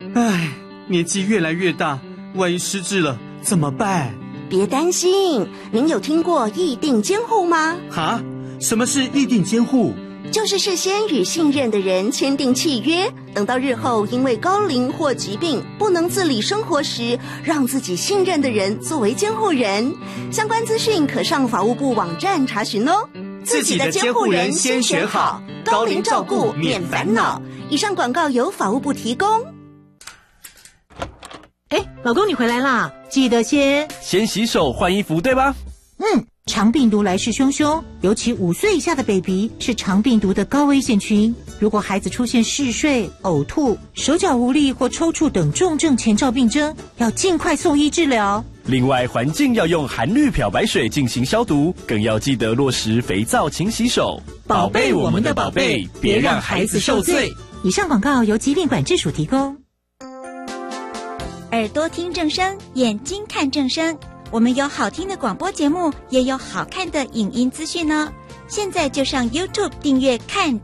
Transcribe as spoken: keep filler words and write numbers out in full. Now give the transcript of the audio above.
唉，年纪越来越大，万一失智了怎么办？ 别担心，您有听过议定监护吗？ 哈？什么是议定监护？ 就是事先与信任的人签订契约，等到日后因为高龄或疾病不能自理生活时，让自己信任的人作为监护人。相关资讯可上法务部网站查询哦。 自己的监护人先选好，高龄照顾免烦恼。 以上广告由法务部提供。 哎，老公你回来啦，记得先先洗手换衣服，对吧？ 嗯，肠病毒来势汹汹，尤其五岁以下的 baby 是肠病毒的高危险群。如果孩子出现嗜睡、呕吐、手脚无力或抽搐等重症前兆病征，要尽快送医治疗。 另外，环境要用含氯漂白水进行消毒，更要记得落实肥皂勤洗手， 宝贝我们的宝贝，别让孩子受罪。以上广告由疾病管制署提供。 耳朵听正声，眼睛看正声。我们有好听的广播节目，也有好看的影音资讯呢。现在就上 YouTube 订阅看